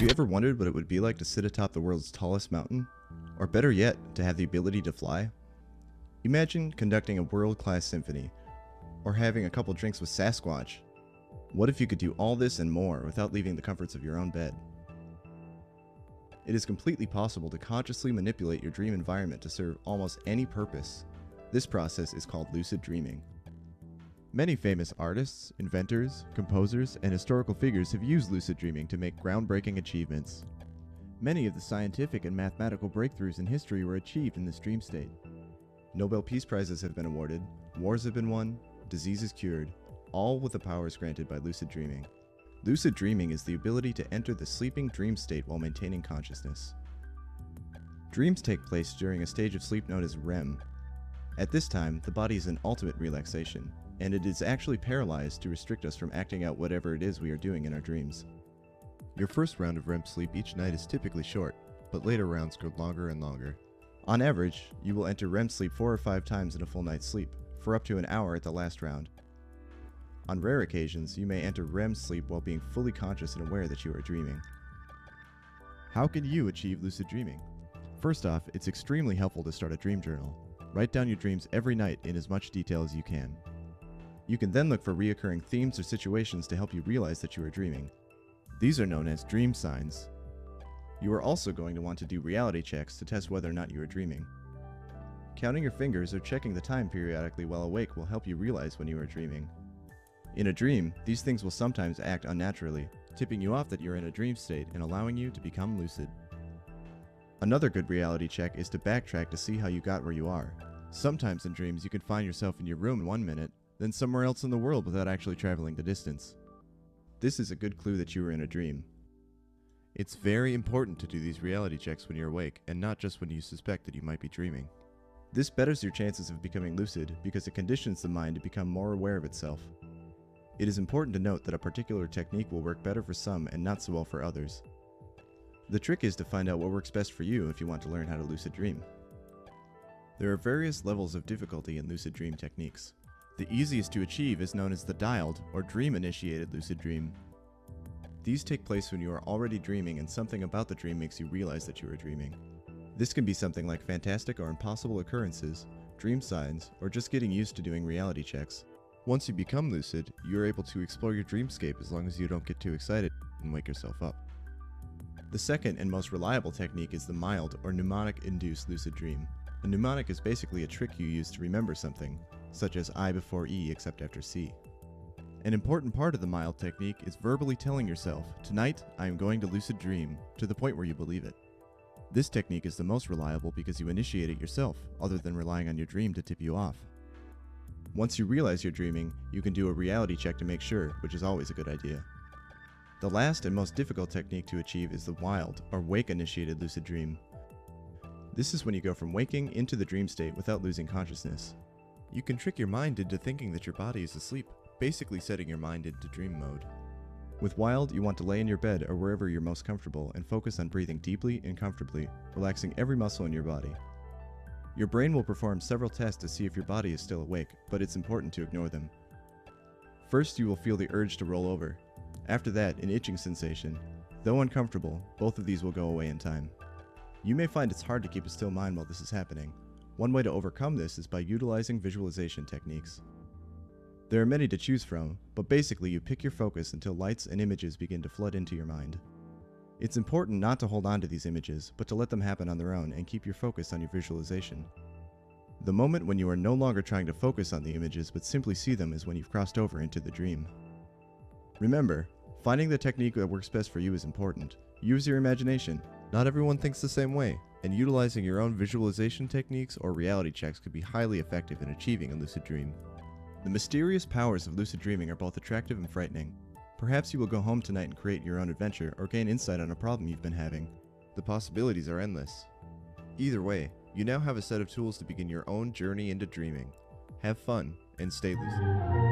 you ever wondered what it would be like to sit atop the world's tallest mountain? Or better yet, to have the ability to fly? Imagine conducting a world-class symphony, or having a couple drinks with Sasquatch. What if you could do all this and more without leaving the comforts of your own bed? It is completely possible to consciously manipulate your dream environment to serve almost any purpose. This process is called lucid dreaming. Many famous artists, inventors, composers, and historical figures have used lucid dreaming to make groundbreaking achievements. Many of the scientific and mathematical breakthroughs in history were achieved in this dream state. Nobel Peace Prizes have been awarded, wars have been won, diseases cured, all with the powers granted by lucid dreaming. Lucid dreaming is the ability to enter the sleeping dream state while maintaining consciousness. Dreams take place during a stage of sleep known as REM. At this time, the body is in ultimate relaxation, and it is actually paralyzed to restrict us from acting out whatever it is we are doing in our dreams. Your first round of REM sleep each night is typically short, but later rounds grow longer and longer. On average, you will enter REM sleep 4 or 5 times in a full night's sleep, for up to an hour at the last round. On rare occasions, you may enter REM sleep while being fully conscious and aware that you are dreaming. How can you achieve lucid dreaming? First off, it's extremely helpful to start a dream journal. Write down your dreams every night in as much detail as you can. You can then look for recurring themes or situations to help you realize that you are dreaming. These are known as dream signs. You are also going to want to do reality checks to test whether or not you are dreaming. Counting your fingers or checking the time periodically while awake will help you realize when you are dreaming. In a dream, these things will sometimes act unnaturally, tipping you off that you're in a dream state and allowing you to become lucid. Another good reality check is to backtrack to see how you got where you are. Sometimes in dreams you can find yourself in your room in 1 minute, then somewhere else in the world without actually traveling the distance. This is a good clue that you are in a dream. It's very important to do these reality checks when you're awake and not just when you suspect that you might be dreaming. This betters your chances of becoming lucid because it conditions the mind to become more aware of itself. It is important to note that a particular technique will work better for some and not so well for others. The trick is to find out what works best for you if you want to learn how to lucid dream. There are various levels of difficulty in lucid dream techniques. The easiest to achieve is known as the dialed or dream-initiated lucid dream. These take place when you are already dreaming and something about the dream makes you realize that you are dreaming. This can be something like fantastic or impossible occurrences, dream signs, or just getting used to doing reality checks. Once you become lucid, you are able to explore your dreamscape as long as you don't get too excited and wake yourself up. The second and most reliable technique is the mild or mnemonic-induced lucid dream. A mnemonic is basically a trick you use to remember something, such as I before E except after C. An important part of the mild technique is verbally telling yourself, "Tonight, I am going to lucid dream," to the point where you believe it. This technique is the most reliable because you initiate it yourself, other than relying on your dream to tip you off. Once you realize you're dreaming, you can do a reality check to make sure, which is always a good idea. The last and most difficult technique to achieve is the wild, or wake-initiated lucid dream. This is when you go from waking into the dream state without losing consciousness. You can trick your mind into thinking that your body is asleep, basically setting your mind into dream mode. With wild, you want to lay in your bed or wherever you're most comfortable and focus on breathing deeply and comfortably, relaxing every muscle in your body. Your brain will perform several tests to see if your body is still awake, but it's important to ignore them. First, you will feel the urge to roll over. After that, an itching sensation. Though uncomfortable, both of these will go away in time. You may find it's hard to keep a still mind while this is happening. One way to overcome this is by utilizing visualization techniques. There are many to choose from, but basically you pick your focus until lights and images begin to flood into your mind. It's important not to hold on to these images, but to let them happen on their own and keep your focus on your visualization. The moment when you are no longer trying to focus on the images but simply see them is when you've crossed over into the dream. Remember, finding the technique that works best for you is important. Use your imagination. Not everyone thinks the same way, and utilizing your own visualization techniques or reality checks could be highly effective in achieving a lucid dream. The mysterious powers of lucid dreaming are both attractive and frightening. Perhaps you will go home tonight and create your own adventure or gain insight on a problem you've been having. The possibilities are endless. Either way, you now have a set of tools to begin your own journey into dreaming. Have fun and stay lucid.